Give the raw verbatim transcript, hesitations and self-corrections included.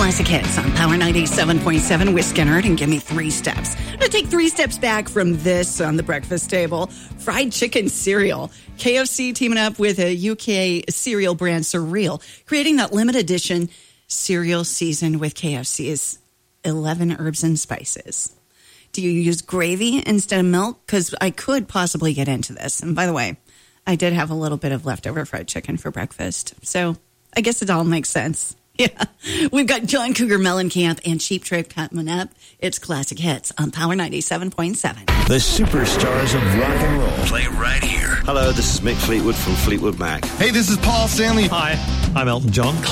Classic Hits on Power ninety-seven point seven with Skinner and Give Me Three Steps. I'm going to take three steps back from this on the breakfast table. Fried chicken cereal. K F C teaming up with a U K cereal brand, Surreal, creating that limited edition cereal seasoned with K F C's eleven herbs and spices. Do you use gravy instead of milk? Because I could possibly get into this. And by the way, I did have a little bit of leftover fried chicken for breakfast. So I guess it all makes sense. Yeah. We've got John Cougar Mellencamp and Cheap Trick coming up. It's Classic Hits on Power ninety-seven point seven. The superstars of rock and roll play right here. Hello, this is Mick Fleetwood from Fleetwood Mac. Hey, this is Paul Stanley. Hi, I'm Elton John.